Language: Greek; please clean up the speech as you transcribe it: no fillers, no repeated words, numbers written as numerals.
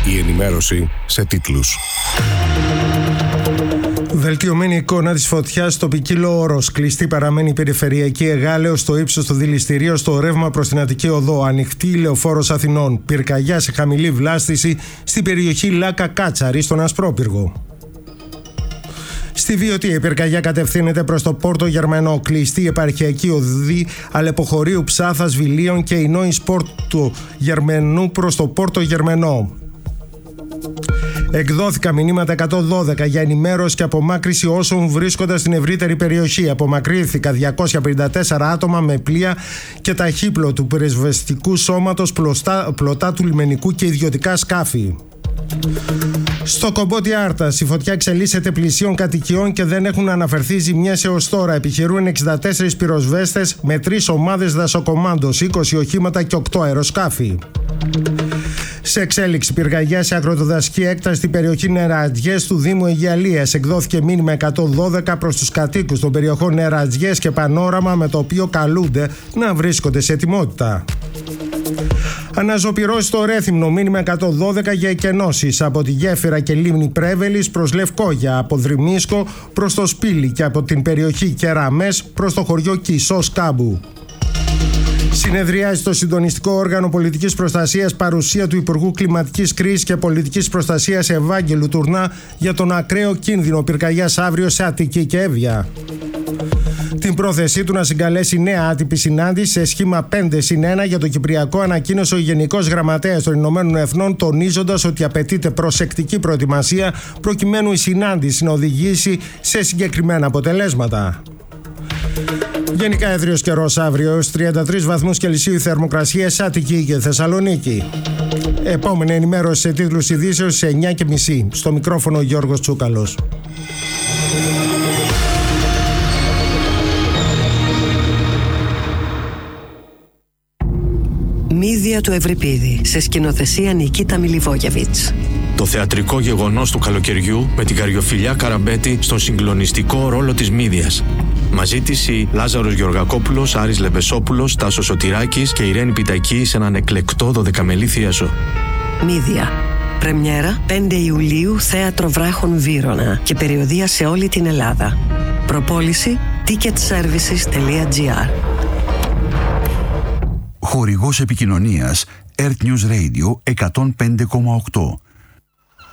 Η ενημέρωση σε τίτλους. Βελτιωμένη εικόνα της φωτιάς στο ποικίλο όρος. Κλειστή παραμένει η περιφερειακή Εγάλεως στο ύψος του δηληστηρίου στο ρεύμα προς την Αττική Οδό. Ανοιχτή η Λεωφόρος Αθηνών. Πυρκαγιά σε χαμηλή βλάστηση στην περιοχή Λάκα Κάτσαρη στον Ασπρόπυργο. Στη Βιωτή η πυρκαγιά κατευθύνεται προς το Πόρτο Γερμανό. Κλειστή επαρχιακή οδή Αλεποχωρίου Ψάθας Βιλίων και η Νόης Πόρτο Γερμανού προς το Πόρτο Γερμανό. Εκδόθηκαν μηνύματα 112 για ενημέρωση και απομάκρυση όσων βρίσκονται στην ευρύτερη περιοχή. Απομακρύνθηκαν 254 άτομα με πλοία και ταχύπλο του πυροσβεστικού σώματος, πλωτά του λιμενικού και ιδιωτικά σκάφη. Στο Κομπότι Άρτας η φωτιά εξελίσσεται πλησίων κατοικιών και δεν έχουν αναφερθεί ζημιές έως τώρα. Επιχειρούν 64 πυροσβέστες με 3 ομάδες δασοκομάντος, 20 οχήματα και 8 αεροσκάφη. Σε εξέλιξη πυρκαγιά σε αγροτοδασική έκταση στην περιοχή Νερατζιές του Δήμου Αιγιαλίας. Εκδόθηκε μήνυμα 112 προς τους κατοίκους των περιοχών Νερατζιές και Πανόραμα, με το οποίο καλούνται να βρίσκονται σε ετοιμότητα. Αναζωπυρώσει στο Ρέθυμνο, μήνυμα 112 για εκενώσεις από τη Γέφυρα και Λίμνη Πρέβελης προς Λευκόγια, από Δρυμίσκο προς το Σπήλι και από την περιοχή Κεραμές προς το χωριό Κισός Κάμπου. Συνεδριάζει το συντονιστικό όργανο πολιτικής προστασίας παρουσία του Υπουργού Κλιματικής Κρίσης και Πολιτικής Προστασίας Ευάγγελου Τουρνά για τον ακραίο κίνδυνο πυρκαγιάς αύριο σε Αττική και Εύβοια. Την πρόθεσή του να συγκαλέσει νέα άτυπη συνάντηση σε σχήμα 5+1 για το Κυπριακό ανακοίνωσε ο Γενικός Γραμματέας των Ηνωμένων Εθνών, τονίζοντας ότι απαιτείται προσεκτική προετοιμασία προκειμένου η συνάντηση να οδηγήσει σε συγκεκριμένα αποτελέσματα. Γενικά έθριος καιρός αύριο, έως 33 βαθμούς Κελσίου η θερμοκρασία σε Αττική και Θεσσαλονίκη. Επόμενη ενημέρωση σε τίτλους ειδήσεως σε 9:30. Στο μικρόφωνο Γιώργος Τσούκαλος. Μύδια του Ευρυπίδη, σε σκηνοθεσία Νικίτα Μιλιβόγεβιτς. Το θεατρικό γεγονός του καλοκαιριού με την Καριοφιλιά Καραμπέτη στον συγκλονιστικό ρόλο της Μύδιας. Μαζί της η Λάζαρος Γεωργακόπουλος, Άρης Λεμπεσόπουλος, Τάσος Σωτηράκης και Ιρένη Πιτακή σε έναν εκλεκτό 12μελή θίασο. Μύδια. Πρεμιέρα 5 Ιουλίου, Θέατρο Βράχων Βύρωνα και περιοδεία σε όλη την Ελλάδα. Προπόληση ticketservices.gr. Χορηγός επικοινωνίας Earth News Radio 105,8.